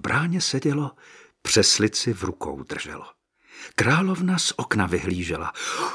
bráně sedělo, přeslici v rukou drželo. Královna z okna vyhlížela.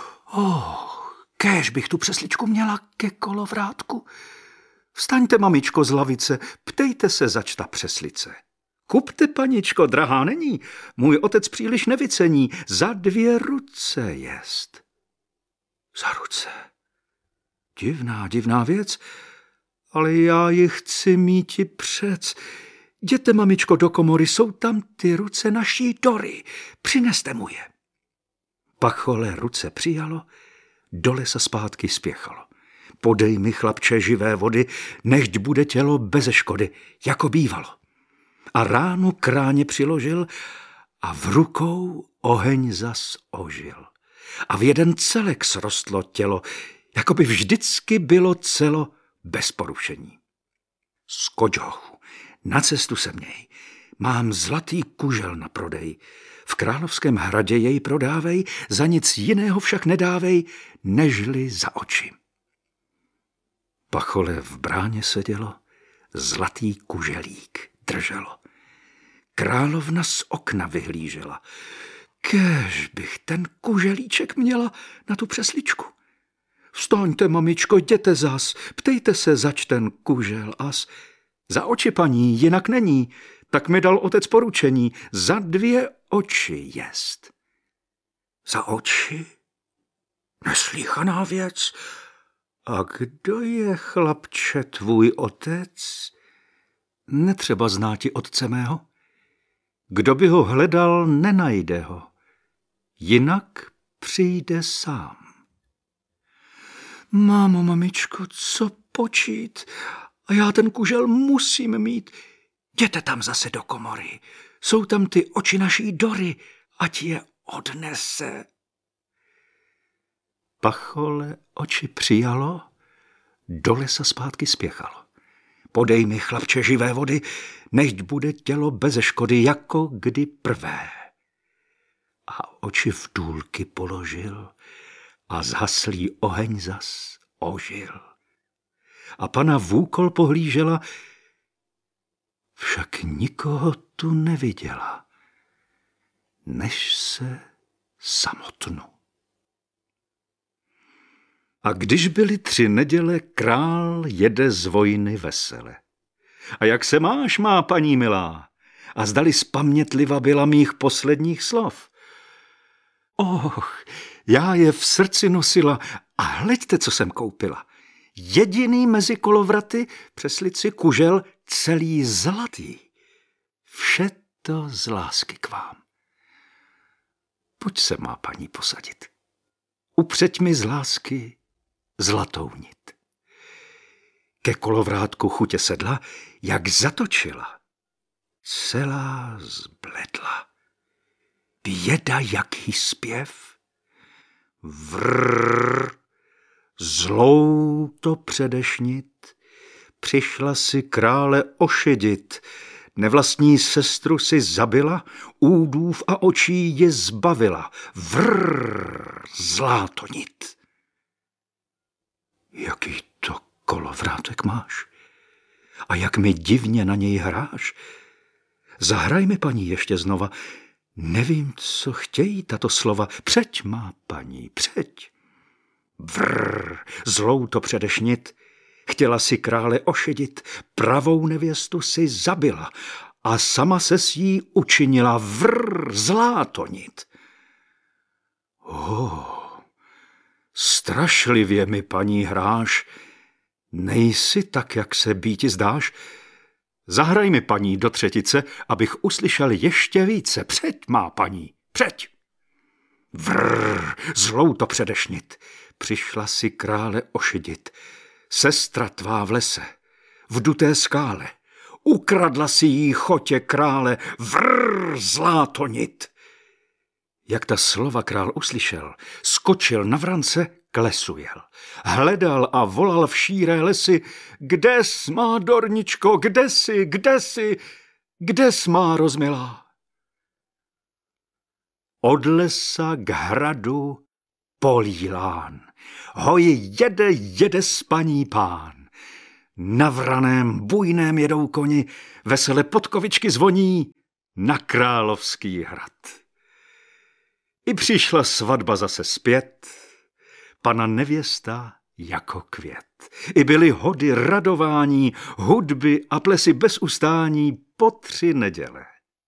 Kéž bych tu přesličku měla ke kolovrátku. Vstaňte, mamičko, z lavice, ptejte se, zač ta přeslice. Kupte, paničko, drahá není, můj otec příliš nevycení, za 2 ruce jest. Za ruce. Divná věc, ale já ji chci míti přec. Jděte, mamičko, do komory, jsou tam ty ruce naší Dory, přineste mu je. Pachole ruce přijalo, do lesa zpátky spěchalo. Podej mi, chlapče, živé vody, nechť bude tělo beze škody, jako bývalo. A ránu kráně přiložil a v rukou oheň zas ožil. A v jeden celek srostlo tělo, jako by vždycky bylo celo bez porušení. Skoč, hochu, na cestu se měj, mám zlatý kužel na prodej. V královském hradě jej prodávej, za nic jiného však nedávej, nežli za oči. Pachole v bráně sedělo, zlatý kuželík drželo. Královna z okna vyhlížela. Kéž bych ten kuželíček měla na tu přesličku. Vstaňte, mamičko, jděte zas, ptejte se, zač ten kužel as. Za oči, paní, jinak není, tak mi dal otec poručení, za 2 oči jest. Za oči? Neslýchaná věc. A kdo je, chlapče, tvůj otec? Netřeba znáti otce mého. Kdo by ho hledal, nenajde ho. Jinak přijde sám. Mámo, mamičko, co počít? A já ten kužel musím mít. Jděte tam zase do komory. Jsou tam ty oči naší Dory, ať je odnese. Pachole oči přijalo, do lesa zpátky spěchalo. Podej mi, chlapče, živé vody, nechť bude tělo beze škody, jako kdy prvé. A oči v důlky položil a zhaslý oheň zas ožil. A pana v úkol pohlížela, však nikoho tu neviděla, než se samotnu. A když byly 3 neděle, král jede z vojny vesele. A jak se máš, má paní milá? A zdali spamětliva byla mých posledních slov? Já je v srdci nosila a hleďte, co jsem koupila. Jediný mezi kolovraty, přeslici, kužel, celý zlatý. Vše to z lásky k vám. Pojď se, má paní, posadit. Upřeď mi z lásky zlatou nit. Ke kolovrátku chutě sedla, jak zatočila. Celá zbledla. Běda, jaký zpěv. Vrrr, zlou to předešnit, přišla si krále ošidit, nevlastní sestru si zabila, údův a očí je zbavila. Vrrr, zlá to nit. Jaký to kolovrátek máš? A jak mi divně na něj hráš? Zahraj mi, paní, ještě znova. Nevím, co chtějí tato slova. Přeď, má paní, přeď. Vrrr, zlou to předešnit. Chtěla si krále ošidit, pravou nevěstu si zabila a sama se s jí učinila. Vrrr, zlá to nit. Strašlivě mi, paní, hráš. Nejsi tak, jak se býti zdáš. Zahraj mi, paní, do třetice, abych uslyšel ještě více. Přeď, má paní, přeď. Vrrr, zlou to předešnit. Přišla si krále ošidit. Sestra tvá v lese, v duté skále. Ukradla si jí chotě krále. Vrrr, zlá to nit. Jak ta slova král uslyšel, skočil na vrance, k lesu jel. Hledal a volal v šíré lesy, kdes, má Dorničko, kdes, má rozmilá? Od lesa k hradu polílán, hoj jede spaní pán. Na vraném bujném jedou koni, vesele podkovičky zvoní, na Královský hrad. I přišla svatba zase zpět, pana nevěsta jako květ. I byly hody, radování, hudby a plesy bez ustání po 3 neděle.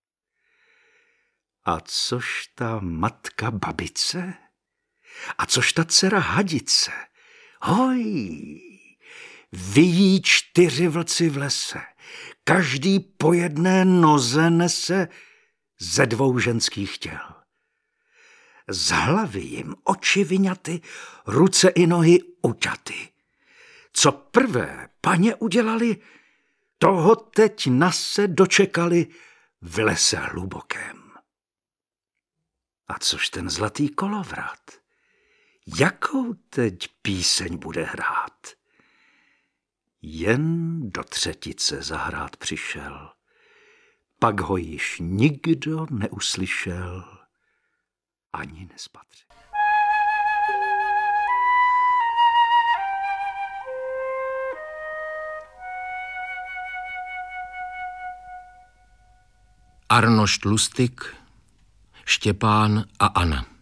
A což ta matka babice? A což ta dcera hadice? Hoj, vyjí 4 vlci v lese, každý po jedné noze nese ze 2 ženských těl. Z hlavy jim oči vyňaty, ruce i nohy uťaty. Co prvé paně udělali, toho teď se dočekali v lese hlubokém. A což ten zlatý kolovrat? Jakou teď píseň bude hrát? Jen do 3. zahrát přišel, pak ho již nikdo neuslyšel ani nespatřil. Arnošt Lustig, Štěpán a Anna.